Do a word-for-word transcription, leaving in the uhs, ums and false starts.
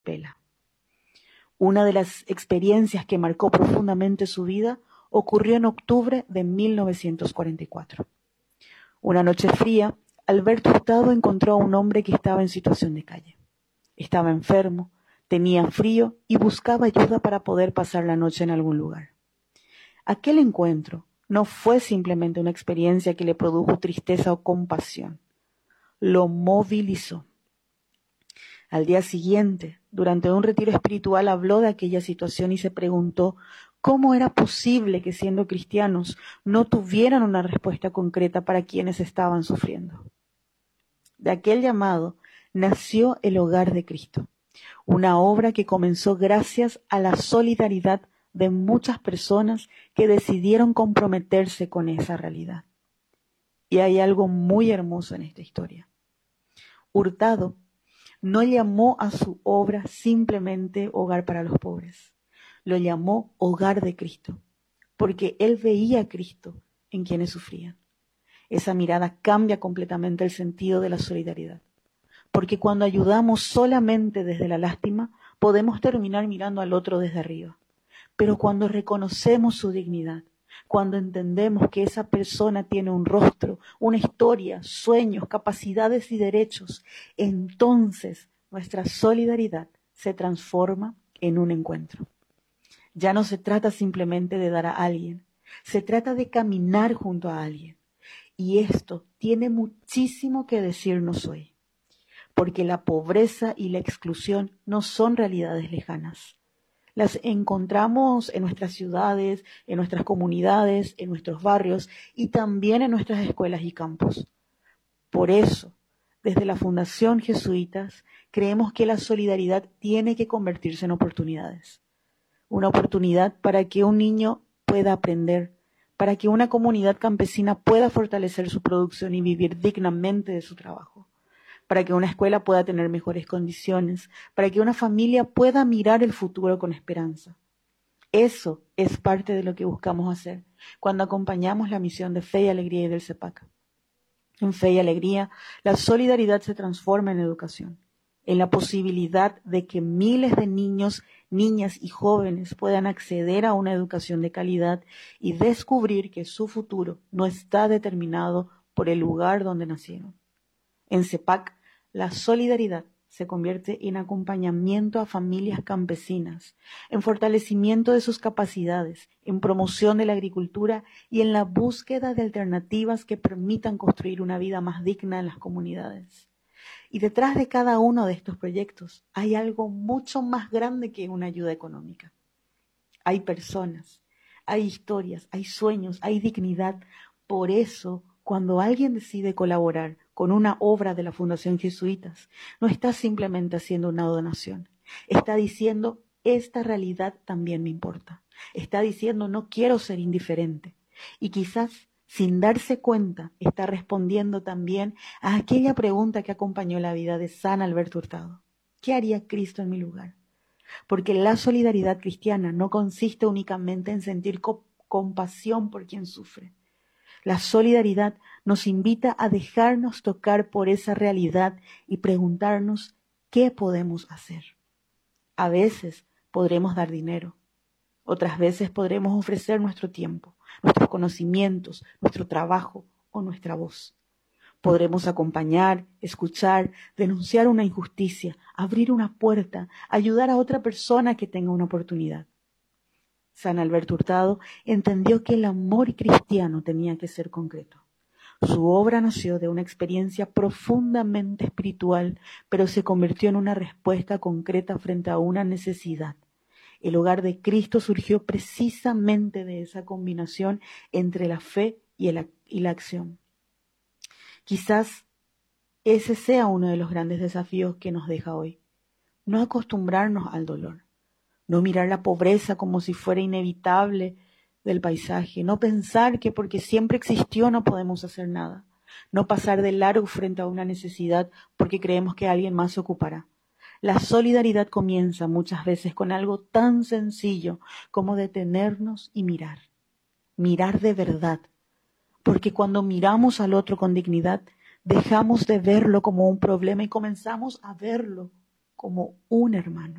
Pela. Una de las experiencias que marcó profundamente su vida ocurrió en octubre de mil novecientos cuarenta y cuatro. Una noche fría, Alberto Hurtado encontró a un hombre que estaba en situación de calle. Estaba enfermo, tenía frío y buscaba ayuda para poder pasar la noche en algún lugar. Aquel encuentro no fue simplemente una experiencia que le produjo tristeza o compasión. Lo movilizó. Al día siguiente, durante un retiro espiritual, habló de aquella situación y se preguntó cómo era posible que, siendo cristianos, no tuvieran una respuesta concreta para quienes estaban sufriendo. De aquel llamado nació el Hogar de Cristo, una obra que comenzó gracias a la solidaridad de muchas personas que decidieron comprometerse con esa realidad. Y hay algo muy hermoso en esta historia. Hurtado no llamó a su obra simplemente Hogar para los Pobres, lo llamó Hogar de Cristo, porque él veía a Cristo en quienes sufrían. Esa mirada cambia completamente el sentido de la solidaridad, porque cuando ayudamos solamente desde la lástima, podemos terminar mirando al otro desde arriba. Pero cuando reconocemos su dignidad, cuando entendemos que esa persona tiene un rostro, una historia, sueños, capacidades y derechos, entonces nuestra solidaridad se transforma en un encuentro. Ya no se trata simplemente de dar a alguien, se trata de caminar junto a alguien. Y esto tiene muchísimo que decirnos hoy, porque la pobreza y la exclusión no son realidades lejanas. Las encontramos en nuestras ciudades, en nuestras comunidades, en nuestros barrios y también en nuestras escuelas y campos. Por eso, desde la Fundación Jesuitas, creemos que la solidaridad tiene que convertirse en oportunidades. Una oportunidad para que un niño pueda aprender, para que una comunidad campesina pueda fortalecer su producción y vivir dignamente de su trabajo, para que una escuela pueda tener mejores condiciones, para que una familia pueda mirar el futuro con esperanza. Eso es parte de lo que buscamos hacer cuando acompañamos la misión de Fe y Alegría y del CEPAC. En Fe y Alegría, la solidaridad se transforma en educación, en la posibilidad de que miles de niños, niñas y jóvenes puedan acceder a una educación de calidad y descubrir que su futuro no está determinado por el lugar donde nacieron. En CEPAC, la solidaridad se convierte en acompañamiento a familias campesinas, en fortalecimiento de sus capacidades, en promoción de la agricultura y en la búsqueda de alternativas que permitan construir una vida más digna en las comunidades. Y detrás de cada uno de estos proyectos hay algo mucho más grande que una ayuda económica. Hay personas, hay historias, hay sueños, hay dignidad. Por eso, cuando alguien decide colaborar con una obra de la Fundación Jesuitas, no está simplemente haciendo una donación. Está diciendo, esta realidad también me importa. Está diciendo, no quiero ser indiferente. Y quizás, sin darse cuenta, está respondiendo también a aquella pregunta que acompañó la vida de San Alberto Hurtado. ¿Qué haría Cristo en mi lugar? Porque la solidaridad cristiana no consiste únicamente en sentir co- compasión por quien sufre. La solidaridad nos invita a dejarnos tocar por esa realidad y preguntarnos qué podemos hacer. A veces podremos dar dinero, otras veces podremos ofrecer nuestro tiempo, nuestros conocimientos, nuestro trabajo o nuestra voz. Podremos acompañar, escuchar, denunciar una injusticia, abrir una puerta, ayudar a otra persona que tenga una oportunidad. San Alberto Hurtado entendió que el amor cristiano tenía que ser concreto. Su obra nació de una experiencia profundamente espiritual, pero se convirtió en una respuesta concreta frente a una necesidad. El Hogar de Cristo surgió precisamente de esa combinación entre la fe y, el, y la acción. Quizás ese sea uno de los grandes desafíos que nos deja hoy. No acostumbrarnos al dolor. No mirar la pobreza como si fuera inevitable del paisaje, no pensar que porque siempre existió no podemos hacer nada, no pasar de largo frente a una necesidad porque creemos que alguien más se ocupará. La solidaridad comienza muchas veces con algo tan sencillo como detenernos y mirar, mirar de verdad, porque cuando miramos al otro con dignidad, dejamos de verlo como un problema y comenzamos a verlo como un hermano.